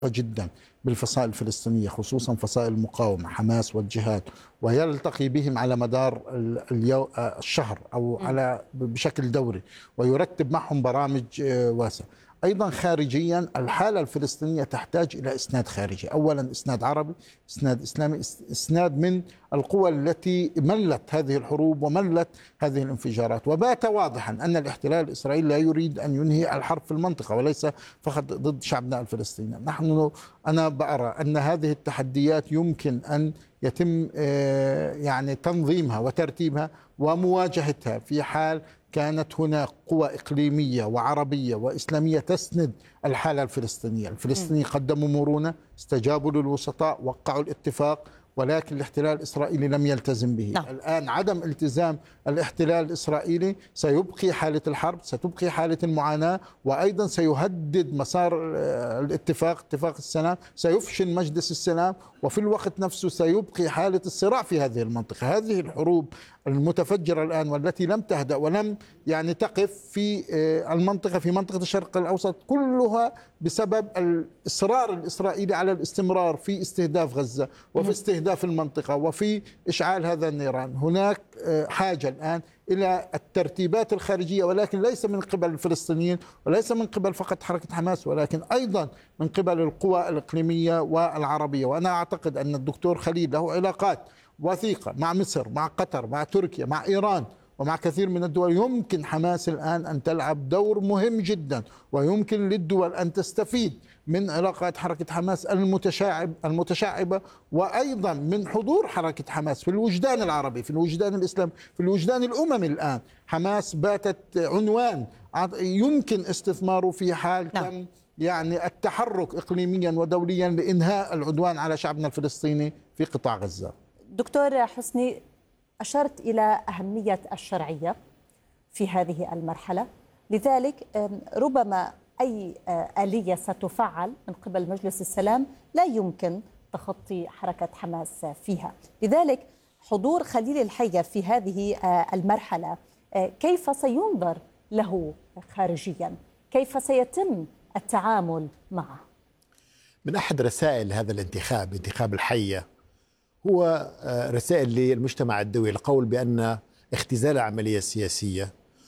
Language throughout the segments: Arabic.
جدا بالفصائل الفلسطينية، خصوصا فصائل المقاومة حماس والجهاد، ويلتقي بهم على مدار الشهر أو على بشكل دوري، ويرتب معهم برامج واسعة. أيضا خارجيا الحالة الفلسطينية تحتاج إلى إسناد خارجي، أولا إسناد عربي، إسناد إسلامي، إسناد من القوى التي ملت هذه الحروب وملت هذه الانفجارات. وبات واضحا أن الاحتلال الإسرائيلي لا يريد أن ينهي الحرب في المنطقة وليس فقط ضد شعبنا الفلسطيني. أنا بأرى أن هذه التحديات يمكن أن يتم يعني تنظيمها وترتيبها ومواجهتها في حال كانت هناك قوى إقليمية وعربية وإسلامية تسند الحالة الفلسطينية. الفلسطينيين قدموا مرونة، استجابوا للوسطاء، وقعوا الاتفاق، ولكن الاحتلال الإسرائيلي لم يلتزم به. نعم. الآن عدم التزام الاحتلال الإسرائيلي سيبقي حالة الحرب، ستبقي حالة المعاناة، وأيضا سيهدد مسار الاتفاق، اتفاق السلام، سيفشل مجلس السلام، وفي الوقت نفسه سيبقي حالة الصراع في هذه المنطقة. هذه الحروب المتفجرة الآن والتي لم تهدأ ولم يعني تقف في المنطقة، في منطقة الشرق الأوسط، كلها بسبب الإصرار الإسرائيلي على الاستمرار في استهداف غزة وفي استهداف المنطقة وفي إشعال هذا النيران. هناك حاجة الآن إلى الترتيبات الخارجية، ولكن ليس من قبل الفلسطينيين وليس من قبل فقط حركة حماس، ولكن أيضا من قبل القوى الإقليمية والعربية. وأنا أعتقد أن الدكتور خليل له علاقات وثيقة مع مصر، مع قطر، مع تركيا، مع إيران، ومع كثير من الدول. يمكن حماس الآن أن تلعب دور مهم جدا، ويمكن للدول أن تستفيد من علاقات حركة حماس المتشعبة، وأيضا من حضور حركة حماس في الوجدان العربي، في الوجدان الإسلامي، في الوجدان الأممي. الآن حماس باتت عنوان يمكن استثماره في حال تم يعني التحرك إقليميا ودوليا لإنهاء العدوان على شعبنا الفلسطيني في قطاع غزة. دكتور حسني، أشرت إلى أهمية الشرعية في هذه المرحلة، لذلك ربما أي آلية ستفعل من قبل مجلس السلام لا يمكن تخطي حركة حماس فيها. لذلك حضور خليل الحية في هذه المرحلة كيف سينظر له خارجيا؟ كيف سيتم التعامل معه؟ من أحد رسائل هذا الانتخاب، انتخاب الحية، هو رسائل للمجتمع الدولي، القول بأن اختزال العملية السياسية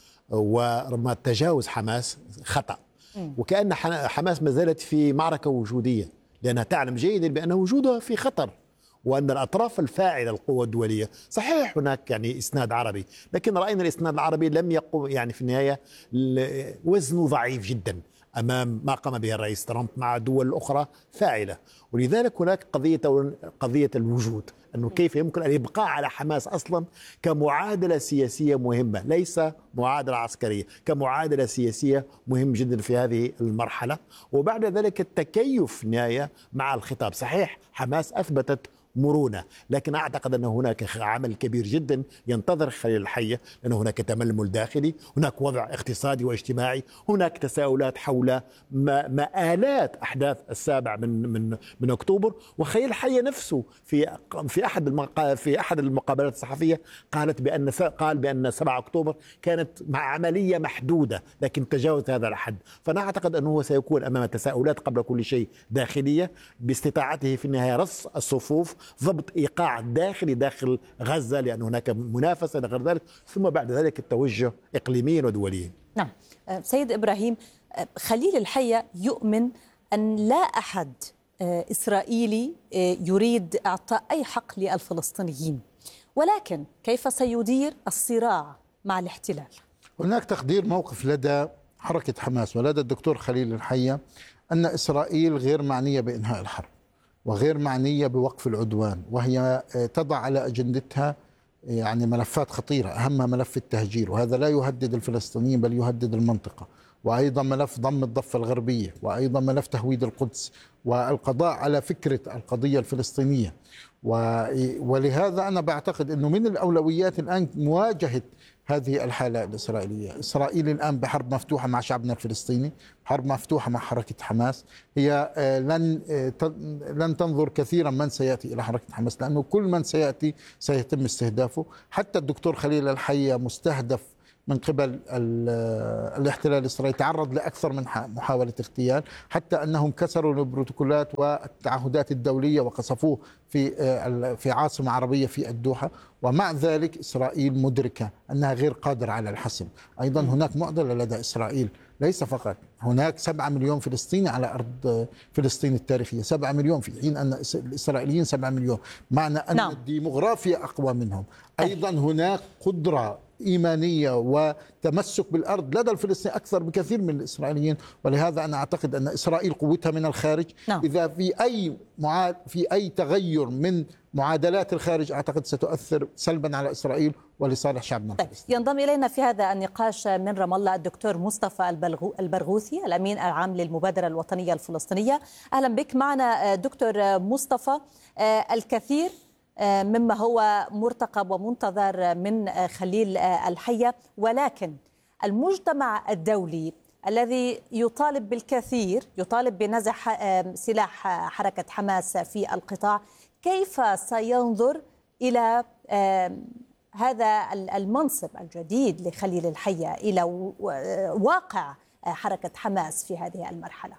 وربما تجاوز حماس خطأ، وكأن حماس ما زالت في معركة وجودية، لأنها تعلم جيدا بأن وجودها في خطر، وأن الأطراف الفاعلة القوى الدولية صحيح هناك يعني إسناد عربي، لكن رأينا الإسناد العربي لم يقم يعني في النهاية وزنه ضعيف جدا أمام ما قام به الرئيس ترامب مع دول أخرى فاعلة. ولذلك هناك قضية الوجود، أنه كيف يمكن الإبقاء على حماس أصلا كمعادلة سياسية مهمة، ليس معادلة عسكرية، كمعادلة سياسية مهم جدا في هذه المرحلة. وبعد ذلك التكيف في النهاية مع الخطاب. صحيح حماس أثبتت مرونة، لكن أعتقد أن هناك عمل كبير جدا ينتظر خليل الحية، لأن هناك تململ داخلي، هناك وضع اقتصادي واجتماعي، هناك تساؤلات حول مآلات أحداث 7 من أكتوبر. وخليل الحية نفسه في أحد المقابلات الصحفية قال بأن 7 أكتوبر كانت مع عملية محدودة لكن تجاوز هذا الحد. فأنا أعتقد أنه سيكون أمام تساؤلات قبل كل شيء داخلية، باستطاعته في النهاية رص الصفوف، ضبط إيقاع داخلي داخل غزة لأن هناك منافسة غير ذلك، ثم بعد ذلك التوجه إقليميا ودوليا. نعم سيد إبراهيم، خليل الحية يؤمن أن لا أحد إسرائيلي يريد إعطاء أي حق للفلسطينيين، ولكن كيف سيدير الصراع مع الاحتلال؟ هناك تقدير موقف لدى حركة حماس ولدى الدكتور خليل الحية أن إسرائيل غير معنية بإنهاء الحرب وغير معنية بوقف العدوان، وهي تضع على أجندتها يعني ملفات خطيرة، أهمها ملف التهجير، وهذا لا يهدد الفلسطينيين بل يهدد المنطقة، وأيضا ملف ضم الضفة الغربية، وأيضا ملف تهويد القدس، والقضاء على فكرة القضية الفلسطينية. ولهذا أنا بعتقد أنه من الأولويات الآن مواجهة هذه الحالة الإسرائيلية. إسرائيل الآن بحرب مفتوحة مع شعبنا الفلسطيني، حرب مفتوحة مع حركة حماس. هي لن تنظر كثيرا من سيأتي إلى حركة حماس، لأنه كل من سيأتي سيتم استهدافه. حتى الدكتور خليل الحية مستهدف من قبل الاحتلال الإسرائيلي، تعرض لأكثر من محاولة اغتيال، حتى أنهم كسروا البروتوكولات والتعهدات الدولية وقصفوه في عاصمة عربية في الدوحة. ومع ذلك إسرائيل مدركة أنها غير قادرة على الحسم. أيضا هناك معضلة لدى إسرائيل، ليس فقط هناك 7 مليون فلسطيني على أرض فلسطين التاريخية، 7 مليون، في حين أن الإسرائيليين 7 مليون، معنى أن الديمغرافيا أقوى منهم. أيضا هناك قدرة إيمانية وتمسك بالأرض لدى الفلسطينيين أكثر بكثير من الإسرائيليين. ولهذا أنا أعتقد أن إسرائيل قوتها من الخارج. إذا في أي تغير من معادلات الخارج أعتقد ستؤثر سلبا على إسرائيل ولصالح شعبنا. ينضم إلينا في هذا النقاش من رام الله الدكتور مصطفى البرغوثي، الأمين العام للمبادرة الوطنية الفلسطينية. أهلا بك معنا دكتور مصطفى. الكثير مما هو مرتقب ومنتظر من خليل الحية، ولكن المجتمع الدولي الذي يطالب بالكثير، يطالب بنزع سلاح حركة حماس في القطاع، كيف سينظر إلى هذا المنصب الجديد لخليل الحية، إلى واقع حركة حماس في هذه المرحلة؟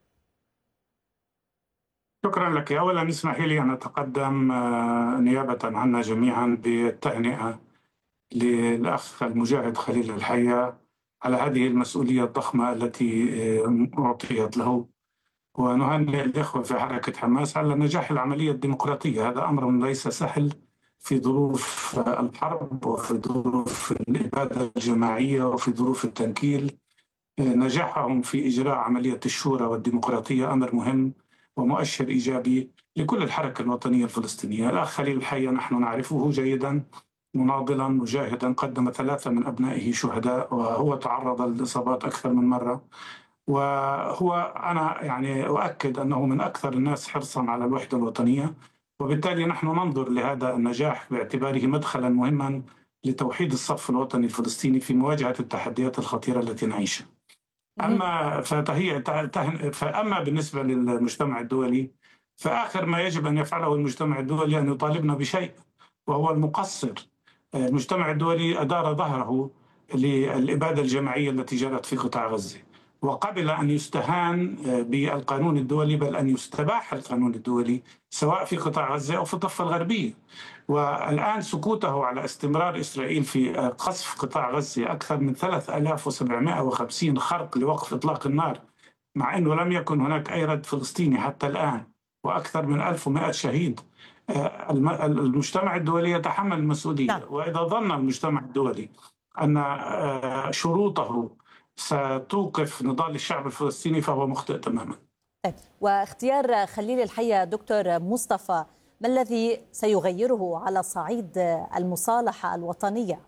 شكرا لك. أولا اسمحي لي أن أتقدم نيابة عنا جميعا بالتهنئة للأخ المجاهد خليل الحية على هذه المسؤولية الضخمة التي أعطيت له، ونهنئ الإخوة في حركة حماس على نجاح العملية الديمقراطية. هذا أمر ليس سهل في ظروف الحرب وفي ظروف الإبادة الجماعية وفي ظروف التنكيل. نجاحهم في إجراء عملية الشورى والديمقراطية أمر مهم ومؤشر إيجابي لكل الحركة الوطنية الفلسطينية. الأخ خليل الحية نحن نعرفه جيدا، مناضلا مجاهدا، قدم 3 من أبنائه شهداء، وهو تعرض للإصابات أكثر من مرة. وهو أنا يعني أؤكد أنه من أكثر الناس حرصا على الوحدة الوطنية، وبالتالي نحن ننظر لهذا النجاح باعتباره مدخلا مهما لتوحيد الصف الوطني الفلسطيني في مواجهة التحديات الخطيرة التي نعيشها. أما بالنسبة للمجتمع الدولي، فآخر ما يجب أن يفعله المجتمع الدولي أن يطالبنا بشيء، وهو المقصر. المجتمع الدولي أدار ظهره للإبادة الجماعية التي جرت في قطاع غزة، وقبل أن يستهان بالقانون الدولي، بل أن يستباح القانون الدولي سواء في قطاع غزة أو في الضفة الغربية. والآن سكوته على استمرار إسرائيل في قصف قطاع غزة أكثر من 3750 خرق لوقف إطلاق النار، مع أنه لم يكن هناك أي رد فلسطيني حتى الآن، وأكثر من 1100 شهيد. المجتمع الدولي يتحمل المسؤولية. وإذا ظن المجتمع الدولي أن شروطه ستوقف نضال الشعب الفلسطيني فهو مخطئ تماما. واختيار خليل الحية دكتور مصطفى، ما الذي سيغيره على صعيد المصالحة الوطنية؟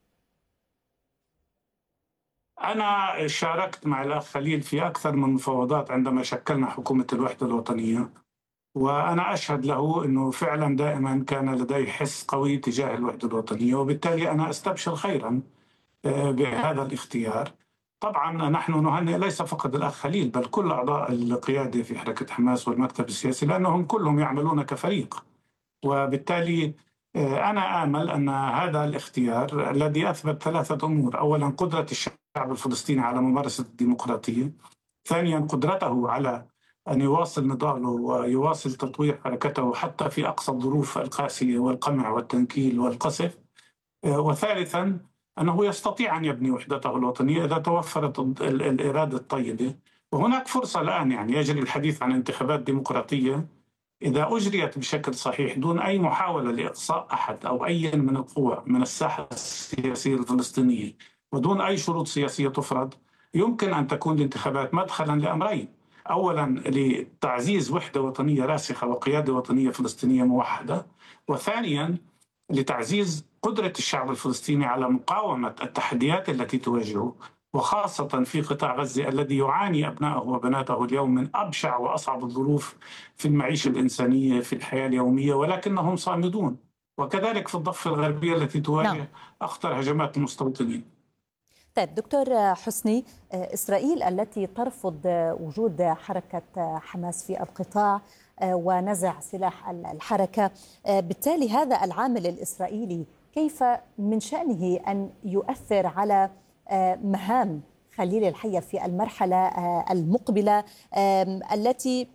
أنا شاركت مع الأخ خليل في أكثر من مفاوضات عندما شكلنا حكومة الوحدة الوطنية، وأنا أشهد له أنه فعلا دائما كان لديه حس قوي تجاه الوحدة الوطنية، وبالتالي أنا أستبشر خيرا بهذا الاختيار. طبعا نحن نهنئ ليس فقط الأخ خليل بل كل أعضاء القيادة في حركة حماس والمكتب السياسي، لأنهم كلهم يعملون كفريق. وبالتالي أنا آمل أن هذا الاختيار الذي أثبت 3 أمور: أولا قدرة الشعب الفلسطيني على ممارسة الديمقراطية، ثانيا قدرته على أن يواصل نضاله ويواصل تطوير حركته حتى في أقصى الظروف القاسية والقمع والتنكيل والقصف، وثالثا أنه يستطيع أن يبني وحدته الوطنية إذا توفرت الإرادة الطيبة. وهناك فرصة الآن، يعني يجري الحديث عن انتخابات ديمقراطية إذا أجريت بشكل صحيح دون أي محاولة لإقصاء أحد أو أي من القوى من الساحة السياسية الفلسطينية ودون أي شروط سياسية تفرض، يمكن أن تكون الانتخابات مدخلا لأمرين: أولا لتعزيز وحدة وطنية راسخة وقيادة وطنية فلسطينية موحدة، وثانيا لتعزيز قدرة الشعب الفلسطيني على مقاومة التحديات التي تواجهه، وخاصة في قطاع غزة الذي يعاني أبنائه وبناته اليوم من أبشع وأصعب الظروف في المعيشة الإنسانية في الحياة اليومية، ولكنهم صامدون، وكذلك في الضفة الغربية التي تواجه أخطر هجمات المستوطنين. طيب دكتور حسني، إسرائيل التي ترفض وجود حركة حماس في ونزع سلاح الحركة، بالتالي هذا العامل الإسرائيلي كيف من شأنه أن يؤثر على مهام خليل الحية في المرحلة المقبلة التي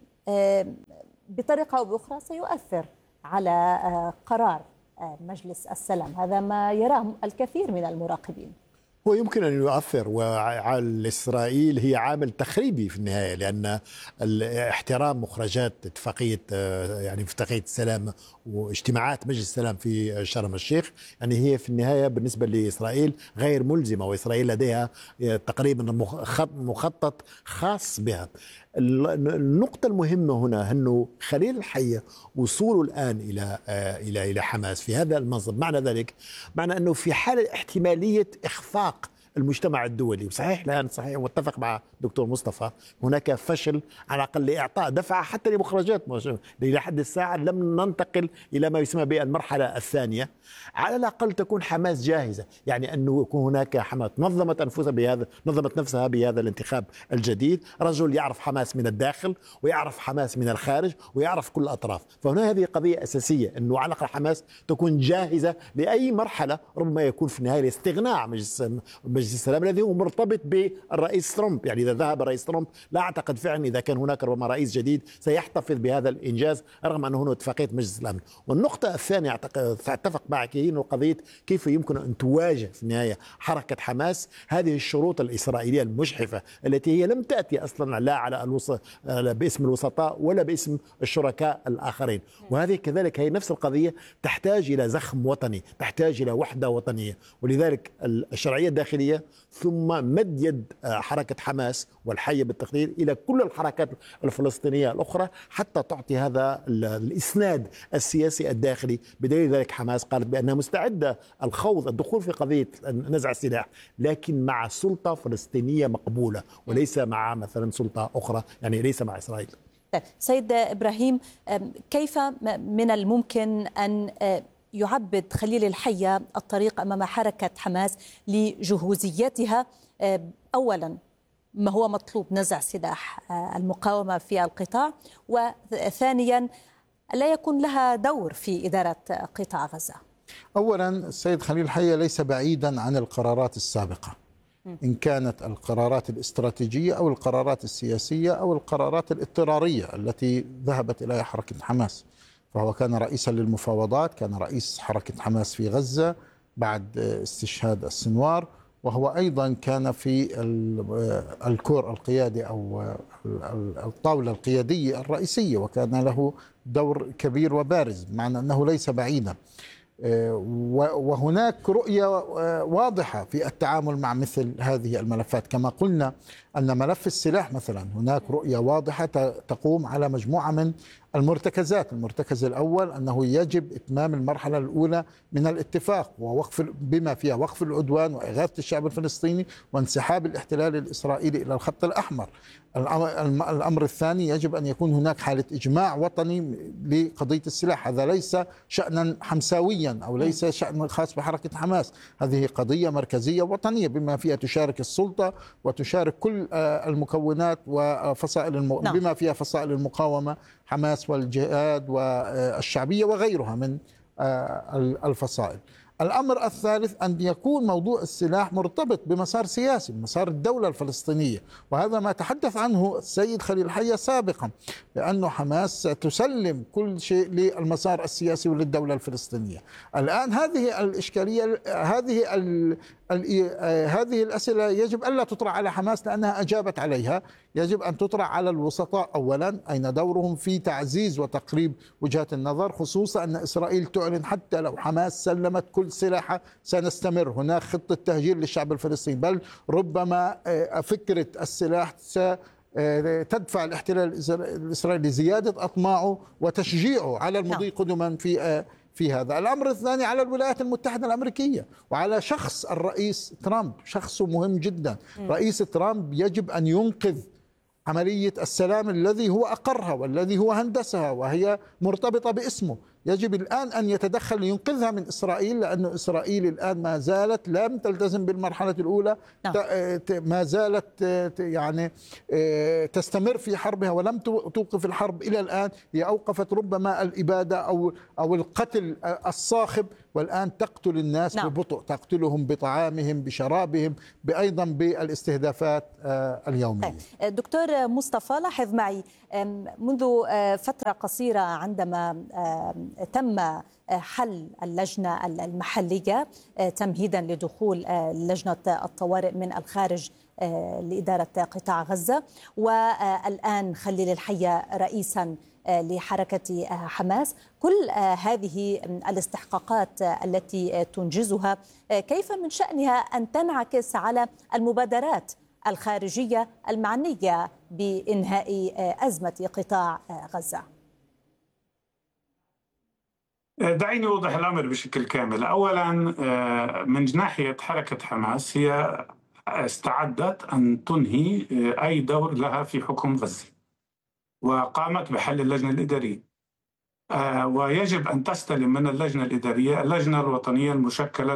بطريقة أو بأخرى سيؤثر على قرار مجلس السلام؟ هذا ما يراه الكثير من المراقبين. هو يمكن أن يؤثر، وعلى إسرائيل هي عامل تخريبي في النهاية، لأن احترام مخرجات اتفاقية السلام واجتماعات مجلس السلام في شرم الشيخ يعني هي في النهاية بالنسبة لإسرائيل غير ملزمة، وإسرائيل لديها تقريبا مخطط خاص بها. النقطة المهمة هنا أنه خليل الحية وصوله الآن إلى حماس في هذا المنصب، معنى ذلك أنه في حالة احتمالية إخفاق المجتمع الدولي. وصحيح الآن صحيح واتفق مع دكتور مصطفى هناك فشل على الأقل لإعطاء دفعة حتى لمخرجات إلى حد الساعة لم ننتقل إلى ما يسمى بالمرحلة الثانية. على الأقل تكون حماس جاهزة، يعني أنه يكون هناك حماس نظمت نفسها بهذا الانتخاب الجديد، رجل يعرف حماس من الداخل ويعرف حماس من الخارج ويعرف كل الأطراف. فهنا هذه قضية أساسية، أنه على الأقل حماس تكون جاهزة لأي مرحلة ربما يكون في النهاية الاستغناء مجلس السلام الذي هو مرتبط بالرئيس ترامب. يعني إذا ذهب الرئيس ترامب لا أعتقد فعلا إذا كان هناك ربما رئيس جديد سيحتفظ بهذا الإنجاز رغم أنه هنا اتفاقية مجلس الأمن. والنقطة الثانية أعتقد أتفق معك هي قضية كيف يمكن أن تواجه في النهاية حركة حماس هذه الشروط الإسرائيلية المجحفة التي هي لم تأتي أصلا لا على باسم الوسطاء ولا باسم الشركاء الآخرين. وهذه كذلك هي نفس القضية تحتاج إلى زخم وطني، تحتاج إلى وحدة وطنية. ولذلك الشرعية الداخلية ثم مد يد حركة حماس والحية بالتقدير إلى كل الحركات الفلسطينية الأخرى حتى تعطي هذا الإسناد السياسي الداخلي. بدليل ذلك حماس قالت بأنها مستعدة الدخول في قضية نزع السلاح، لكن مع سلطة فلسطينية مقبولة وليس مع مثلا سلطة أخرى، يعني ليس مع إسرائيل. سيد إبراهيم، كيف من الممكن أن يعبد خليل الحية الطريق أمام حركة حماس لجهوزيتها؟ أولا ما هو مطلوب نزع سلاح المقاومة في القطاع، وثانيا لا يكون لها دور في إدارة قطاع غزة. أولا السيد خليل الحية ليس بعيدا عن القرارات السابقة، إن كانت القرارات الاستراتيجية أو القرارات السياسية أو القرارات الاضطرارية التي ذهبت إليها حركة حماس. فهو كان رئيسا للمفاوضات، كان رئيس حركة حماس في غزة بعد استشهاد السنوار، وهو أيضا كان في الكور القيادي أو الطاولة القيادية الرئيسية، وكان له دور كبير وبارز، معنى أنه ليس بعيدا. وهناك رؤية واضحة في التعامل مع مثل هذه الملفات. كما قلنا أن ملف السلاح مثلا هناك رؤية واضحة تقوم على مجموعة من المرتكزات. المرتكز الأول أنه يجب إتمام المرحلة الأولى من الاتفاق ووقف بما فيها وقف العدوان وإغاثة الشعب الفلسطيني وانسحاب الاحتلال الإسرائيلي إلى الخط الأحمر. الأمر الثاني يجب أن يكون هناك حالة إجماع وطني لقضية السلاح. هذا ليس شأنا حمساويا أو ليس شأن خاص بحركة حماس، هذه قضية مركزية وطنية بما فيها تشارك السلطة وتشارك كل المكونات وفصائل بما فيها فصائل المقاومة حماس والجهاد والشعبية وغيرها من الفصائل. الأمر الثالث أن يكون موضوع السلاح مرتبط بمسار سياسي، مسار الدولة الفلسطينية، وهذا ما تحدث عنه السيد خليل الحية سابقا، لأنه حماس ستسلم كل شيء للمسار السياسي وللدولة الفلسطينية. الآن هذه الإشكالية، هذه الأسئلة يجب ألا تطرح على حماس لأنها أجابت عليها، يجب أن تطرح على الوسطاء. أولا أين دورهم في تعزيز وتقريب وجهات النظر، خصوصا أن إسرائيل تعلن حتى لو حماس سلمت كل سلاحها سنستمر، هناك خطة تهجير للشعب الفلسطيني، بل ربما فكرة السلاح تدفع الاحتلال الإسرائيلي لزيادة أطماعه وتشجيعه على المضي قدما في هذا. الأمر الثاني على الولايات المتحدة الأمريكية وعلى شخص الرئيس ترامب، شخصه مهم جدا. رئيس ترامب يجب أن ينقذ عملية السلام الذي هو أقرها والذي هو هندسها وهي مرتبطة باسمه. يجب الآن أن يتدخل لينقذها من إسرائيل، لأن إسرائيل الآن ما زالت لم تلتزم بالمرحلة الأولى. نعم. ما زالت يعني تستمر في حربها ولم توقف الحرب إلى الآن. هي أوقفت ربما الإبادة أو القتل الصاخب، والآن تقتل الناس. نعم. ببطء، تقتلهم بطعامهم بشرابهم، أيضا بالاستهدافات اليومية. دكتور مصطفى، لاحظ معي منذ فترة قصيرة عندما تم حل اللجنة المحلية تمهيدا لدخول لجنة الطوارئ من الخارج لإدارة قطاع غزة، والآن خليل الحية رئيسا لحركة حماس، كل هذه الاستحقاقات التي تنجزها كيف من شأنها أن تنعكس على المبادرات الخارجية المعنية بإنهاء أزمة قطاع غزة؟ دعيني أوضح الأمر بشكل كامل. أولا، من ناحية حركة حماس، هي استعدت أن تنهي أي دور لها في حكم غزة، وقامت بحل اللجنة الإدارية، ويجب أن تستلم من اللجنة الإدارية اللجنة الوطنية المشكلة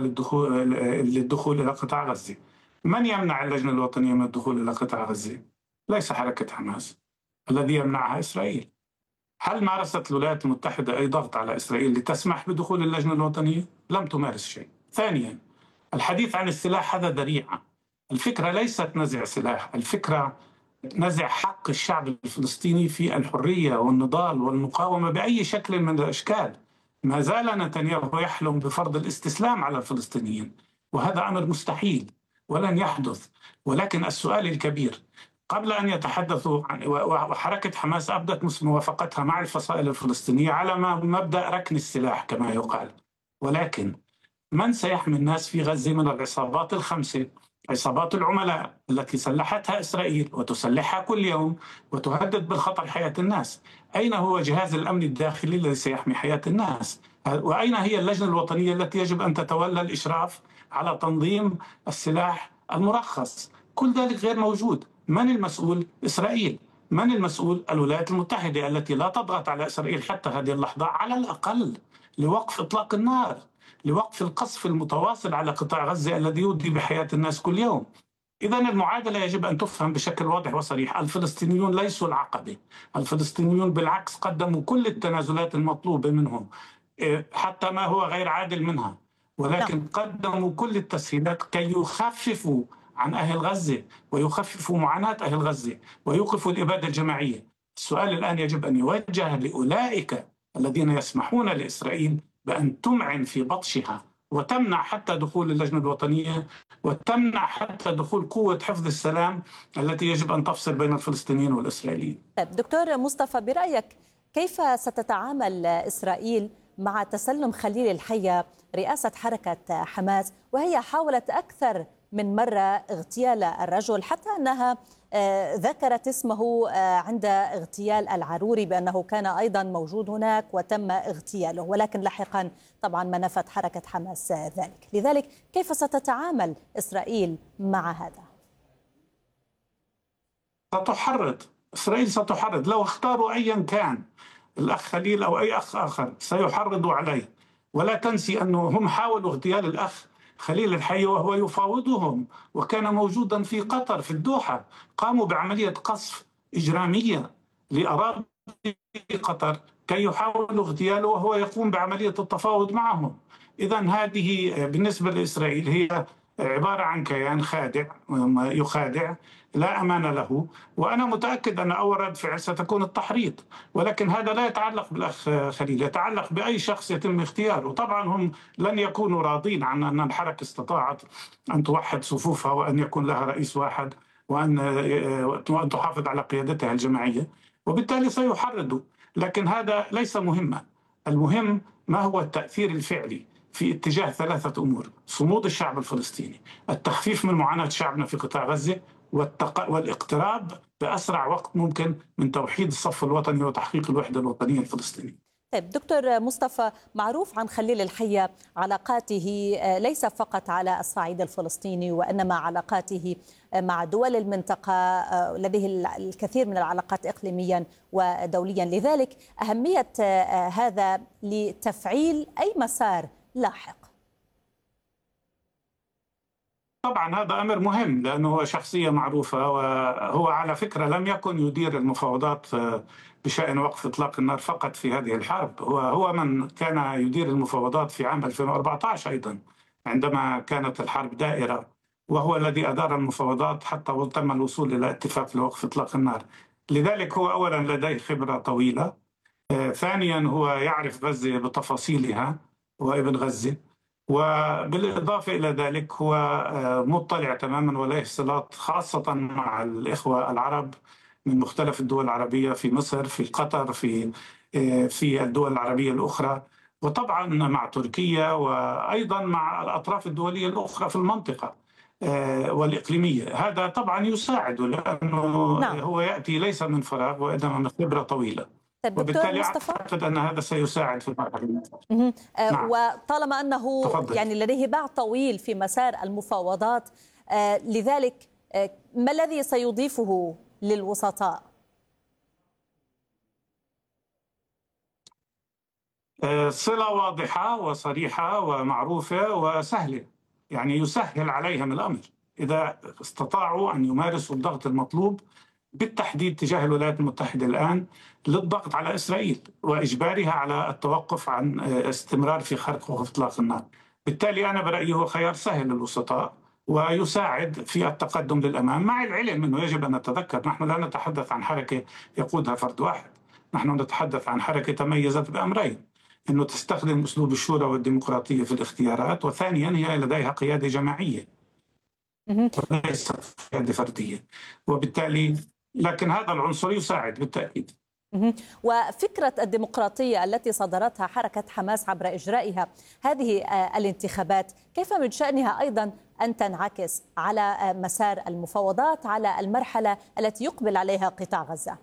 للدخول إلى قطاع غزة. من يمنع اللجنة الوطنية من الدخول إلى قطاع غزة؟ ليس حركة حماس، الذي يمنعها إسرائيل. هل مارست الولايات المتحدة أي ضغط على إسرائيل لتسمح بدخول اللجنة الوطنية؟ لم تمارس شيء. ثانيا، الحديث عن السلاح هذا ذريعة. الفكرة ليست نزع سلاح، الفكرة نزع حق الشعب الفلسطيني في الحرية والنضال والمقاومة بأي شكل من الأشكال. ما زال نتنياهو يحلم بفرض الاستسلام على الفلسطينيين، وهذا أمر مستحيل ولن يحدث. ولكن السؤال الكبير، قبل أن يتحدثوا وحركة حماس أبدت موافقتها مع الفصائل الفلسطينية على مبدأ ركن السلاح كما يقال، ولكن من سيحمي الناس في غزة من العصابات الخمسة، عصابات العملاء التي سلحتها إسرائيل وتسلحها كل يوم وتهدد بالخطر حياة الناس؟ أين هو جهاز الأمن الداخلي الذي سيحمي حياة الناس؟ وأين هي اللجنة الوطنية التي يجب أن تتولى الإشراف على تنظيم السلاح المرخص؟ كل ذلك غير موجود. من المسؤول؟ إسرائيل. من المسؤول؟ الولايات المتحدة التي لا تضغط على إسرائيل حتى هذه اللحظة على الأقل لوقف إطلاق النار، لوقف القصف المتواصل على قطاع غزة الذي يودي بحياة الناس كل يوم. إذن المعادلة يجب أن تفهم بشكل واضح وصريح. الفلسطينيون ليسوا العقبة، الفلسطينيون بالعكس قدموا كل التنازلات المطلوبة منهم، حتى ما هو غير عادل منها، ولكن قدموا كل التسهيلات كي يخففوا عن أهل غزة ويخففوا معاناة أهل غزة ويوقفوا الإبادة الجماعية. السؤال الآن يجب أن يوجه لأولئك الذين يسمحون لإسرائيل بأن تمعن في بطشها وتمنع حتى دخول اللجنة الوطنية وتمنع حتى دخول قوة حفظ السلام التي يجب أن تفصل بين الفلسطينيين والإسرائيليين. دكتور مصطفى، برأيك كيف ستتعامل إسرائيل مع تسلم خليل الحية رئاسة حركة حماس، وهي حاولت أكثر من مرة اغتيال الرجل، حتى أنها ذكرت اسمه عند اغتيال العروري بأنه كان أيضا موجود هناك وتم اغتياله، ولكن لاحقا طبعا ما نفت حركة حماس ذلك. لذلك كيف ستتعامل إسرائيل مع هذا؟ ستحرض إسرائيل، ستحرض. لو اختاروا أيا كان، الأخ خليل أو أي أخ آخر، سيحرضوا عليه. ولا تنسي أنه هم حاولوا اغتيال الأخ خليل الحي وهو يفاوضهم، وكان موجودا في قطر في الدوحة. قاموا بعملية قصف إجرامية لأراضي قطر كي يحاولوا اغتياله وهو يقوم بعملية التفاوض معهم. إذن هذه بالنسبة لإسرائيل هي عبارة عن كيان خادع يخادع لا أمان له، وأنا متأكد أن أول رد فعل ستكون التحريض. ولكن هذا لا يتعلق بالأخ خليل، يتعلق بأي شخص يتم اختياره. طبعا هم لن يكونوا راضين عن أن الحركة استطاعت أن توحد صفوفها وأن يكون لها رئيس واحد وأن تحافظ على قيادتها الجماعية، وبالتالي سيحرضوا. لكن هذا ليس مهما. المهم ما هو التأثير الفعلي في اتجاه ثلاثة أمور: صمود الشعب الفلسطيني، التخفيف من معاناة شعبنا في قطاع غزة، والاقتراب بأسرع وقت ممكن من توحيد الصف الوطني وتحقيق الوحدة الوطنية الفلسطينية. طيب دكتور مصطفى، معروف عن خليل الحية علاقاته ليس فقط على الصعيد الفلسطيني وإنما علاقاته مع دول المنطقة، لديه الكثير من العلاقات إقليميا ودوليا، لذلك أهمية هذا لتفعيل أي مسار لاحق. طبعا هذا أمر مهم لأنه هو شخصية معروفة، وهو على فكرة لم يكن يدير المفاوضات بشأن وقف إطلاق النار فقط في هذه الحرب، هو من كان يدير المفاوضات في عام 2014 أيضا عندما كانت الحرب دائرة، وهو الذي أدار المفاوضات حتى تم الوصول إلى اتفاق لوقف إطلاق النار. لذلك هو أولا لديه خبرة طويلة، ثانيا هو يعرف غزة بتفاصيلها وابن غزة، وبالإضافة إلى ذلك هو مطلع تماما وله صلات خاصة مع الإخوة العرب من مختلف الدول العربية في مصر، في قطر، في الدول العربية الأخرى، وطبعا مع تركيا، وأيضا مع الأطراف الدولية الأخرى في المنطقة والإقليمية. هذا طبعا يساعده لأنه هو يأتي ليس من فراغ وإنما من خبرة طويلة، وبالتالي أعتقد أن هذا سيساعد في المرحلة. نعم. وطالما أنه يعني لديه باع طويل في مسار المفاوضات، لذلك ما الذي سيضيفه للوسطاء؟ صلة واضحة وصريحة ومعروفة وسهلة، يعني يسهل عليهم الأمر إذا استطاعوا أن يمارسوا الضغط المطلوب بالتحديد تجاه الولايات المتحدة الآن للضغط على إسرائيل وإجبارها على التوقف عن استمرار في خرق وقف إطلاق النار. بالتالي أنا برأيي هو خيار سهل للوسطاء ويساعد في التقدم للأمام، مع العلم أنه يجب أن نتذكر نحن لا نتحدث عن حركة يقودها فرد واحد، نحن نتحدث عن حركة تميزت بأمرين: أنه تستخدم أسلوب الشورى والديمقراطية في الاختيارات، وثانيا هي لديها قيادة جماعية وليست قيادة فردية، وبالتالي لكن هذا العنصر يساعد بالتأكيد. وفكرة الديمقراطية التي صدرتها حركة حماس عبر إجرائها هذه الانتخابات، كيف من شأنها أيضا أن تنعكس على مسار المفاوضات، على المرحلة التي يقبل عليها قطاع غزة؟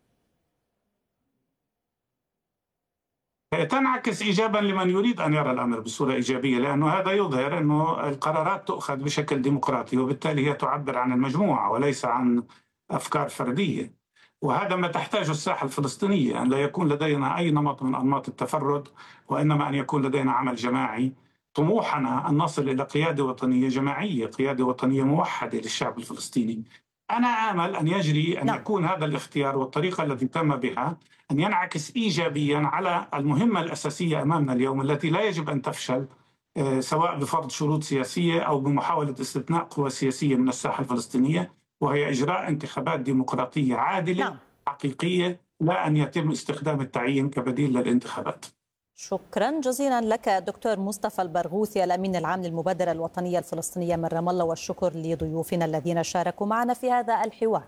تنعكس إيجابا لمن يريد أن يرى الأمر بصورة إيجابية، لأنه هذا يظهر أنه القرارات تؤخذ بشكل ديمقراطي، وبالتالي هي تعبر عن المجموعة وليس عن أفكار فردية، وهذا ما تحتاجه الساحة الفلسطينية، أن لا يكون لدينا أي نمط من أنماط التفرد، وإنما أن يكون لدينا عمل جماعي. طموحنا أن نصل إلى قيادة وطنية جماعية، قيادة وطنية موحدة للشعب الفلسطيني. أنا آمل أن يجري أن يكون هذا الاختيار والطريقة التي تم بها أن ينعكس إيجابيا على المهمة الأساسية أمامنا اليوم التي لا يجب أن تفشل، سواء بفرض شروط سياسية أو بمحاولة استثناء قوى سياسية من الساحة الفلسطينية، وهي إجراء انتخابات ديمقراطية عادلة حقيقية، لا أن يتم استخدام التعيين كبديل للانتخابات. شكرا جزيلا لك دكتور مصطفى البرغوثي، الأمين العام للمبادرة الوطنية الفلسطينية من رام الله، والشكر لضيوفنا الذين شاركوا معنا في هذا الحوار.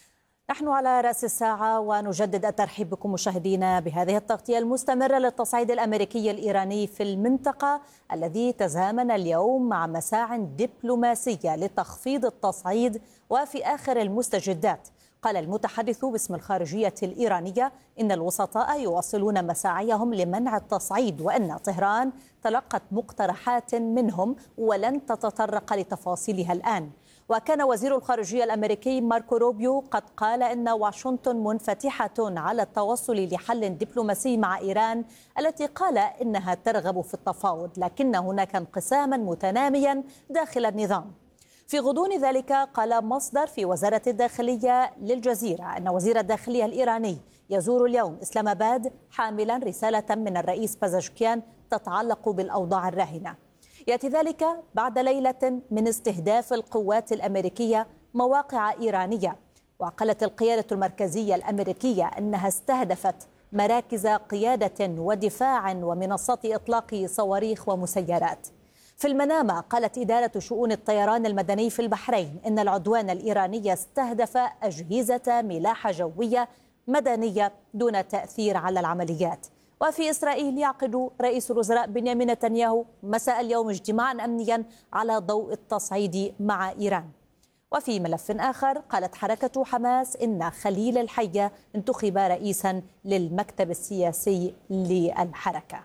نحن على رأس الساعة ونجدد الترحيب بكم مشاهدينا بهذه التغطية المستمرة للتصعيد الأمريكي الإيراني في المنطقة، الذي تزامن اليوم مع مساع دبلوماسية لتخفيض التصعيد وفي آخر المستجدات. قال المتحدث باسم الخارجية الإيرانية إن الوسطاء يواصلون مساعيهم لمنع التصعيد، وأن طهران تلقت مقترحات منهم ولن تتطرق لتفاصيلها الآن. وكان وزير الخارجية الأمريكي ماركو روبيو قد قال إن واشنطن منفتحة على التوصل لحل دبلوماسي مع إيران، التي قال إنها ترغب في التفاوض، لكن هناك انقساما متناميا داخل النظام. في غضون ذلك قال مصدر في وزارة الداخلية للجزيرة أن وزير الداخلية الإيراني يزور اليوم إسلام آباد حاملا رسالة من الرئيس بازشكيان تتعلق بالأوضاع الراهنة. يأتي ذلك بعد ليلة من استهداف القوات الأمريكية مواقع إيرانية، وقالت القيادة المركزية الأمريكية أنها استهدفت مراكز قيادة ودفاع ومنصات إطلاق صواريخ ومسيرات. في المنامة قالت إدارة شؤون الطيران المدني في البحرين إن العدوان الإيراني استهدف أجهزة ملاحة جوية مدنية دون تأثير على العمليات. وفي إسرائيل يعقد رئيس الوزراء بنيامين نتنياهو مساء اليوم اجتماعا أمنيا على ضوء التصعيد مع إيران. وفي ملف آخر قالت حركة حماس إن خليل الحية انتخب رئيسا للمكتب السياسي للحركة.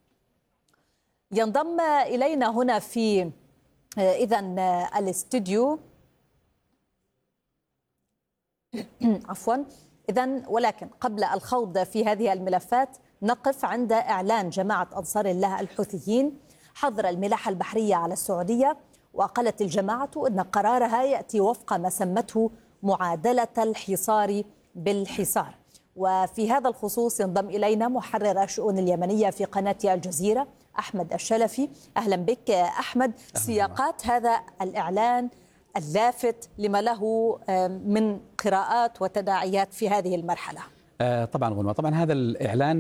ينضم إلينا هنا في إذن الاستوديو عفوا إذن، ولكن قبل الخوض في هذه الملفات نقف عند إعلان جماعة أنصار الله الحوثيين حظر الملاحة البحرية على السعودية. وقالت الجماعة أن قرارها يأتي وفق ما سمته معادلة الحصار بالحصار. وفي هذا الخصوص ينضم إلينا محرر الشؤون اليمنية في قناة الجزيرة أحمد الشلفي. أهلا بك أحمد. سياقات هذا الإعلان اللافت لما له من قراءات وتداعيات في هذه المرحلة. طبعا غنوة، طبعا هذا الإعلان